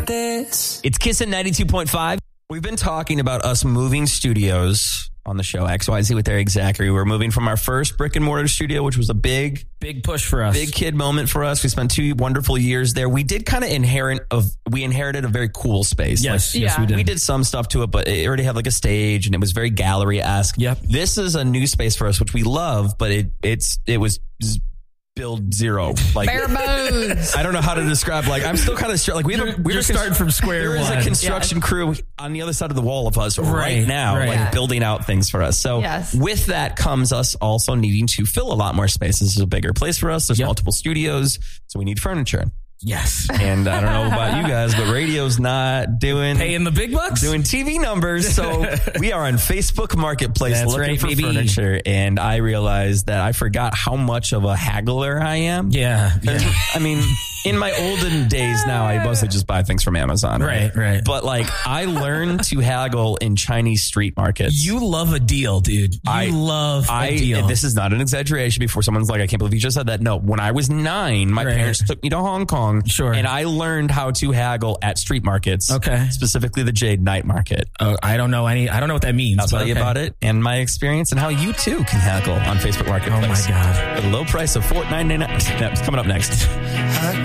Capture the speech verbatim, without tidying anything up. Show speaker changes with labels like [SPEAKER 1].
[SPEAKER 1] like this.
[SPEAKER 2] It's Kissin' ninety-two point five. We've been talking about us moving studios on the show X Y Z with Eric Zachary. We're moving from our first brick and mortar studio, which was a big,
[SPEAKER 3] big push for us.
[SPEAKER 2] Big kid moment for us. We spent two wonderful years there. We did kind of inherit of, we inherited a very cool space.
[SPEAKER 3] Yes,
[SPEAKER 2] like,
[SPEAKER 3] yes,
[SPEAKER 4] yeah.
[SPEAKER 3] we did.
[SPEAKER 2] We did some stuff to it, but it already had like a stage and it was very gallery-esque.
[SPEAKER 3] Yep.
[SPEAKER 2] This is a new space for us, which we love, but it it's it was build zero. Like
[SPEAKER 4] Bare bones.
[SPEAKER 2] I don't know how to describe. Like I'm still kind of like we
[SPEAKER 3] You're-
[SPEAKER 2] we
[SPEAKER 3] you're starting from square
[SPEAKER 2] There is
[SPEAKER 3] one.
[SPEAKER 2] a construction crew on the other side of the wall of us right,
[SPEAKER 3] Right,
[SPEAKER 2] now,
[SPEAKER 3] right.
[SPEAKER 2] like
[SPEAKER 4] Yeah.
[SPEAKER 2] building out things for us. So
[SPEAKER 4] Yes.
[SPEAKER 2] with that comes us also needing to fill a lot more space. This is a bigger place for us. There's
[SPEAKER 3] Yep.
[SPEAKER 2] multiple studios, so we need furniture.
[SPEAKER 3] Yes.
[SPEAKER 2] And I don't know about you guys, but radio's not doing
[SPEAKER 3] Paying the big bucks?
[SPEAKER 2] doing T V numbers. So we are on Facebook Marketplace
[SPEAKER 3] That's
[SPEAKER 2] looking
[SPEAKER 3] right,
[SPEAKER 2] for
[SPEAKER 3] baby.
[SPEAKER 2] furniture. And I realized that I forgot how much of a haggler I am.
[SPEAKER 3] Yeah. yeah.
[SPEAKER 2] I mean, in my olden days now, I mostly just buy things from Amazon.
[SPEAKER 3] Right, right.
[SPEAKER 2] But like, I learned to haggle in Chinese street markets.
[SPEAKER 3] You love a deal, dude. You
[SPEAKER 2] I-
[SPEAKER 3] love a
[SPEAKER 2] I,
[SPEAKER 3] deal.
[SPEAKER 2] this is not an exaggeration before someone's like, I can't believe you just said that. No, when I was nine, my
[SPEAKER 3] Right.
[SPEAKER 2] parents took me to Hong Kong.
[SPEAKER 3] Sure.
[SPEAKER 2] And I learned how to haggle at street markets.
[SPEAKER 3] Okay.
[SPEAKER 2] Specifically the Jade Night Market.
[SPEAKER 3] Oh, I don't know any. I don't know what that means.
[SPEAKER 2] I'll tell you about it and my experience and how you too can haggle on Facebook Marketplace.
[SPEAKER 3] Oh my God.
[SPEAKER 2] For the low price of four ninety-nine. That's coming up next.
[SPEAKER 1] I